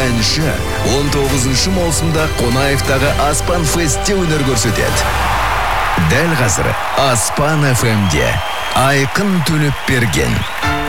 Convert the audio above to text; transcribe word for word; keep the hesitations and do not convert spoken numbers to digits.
әнші он тоғызыншы маусымда Қонаевтағы Аспан Фестте өнер көрсетеді. Дәл қазір Аспан эф эмде Айқын Төлепберген.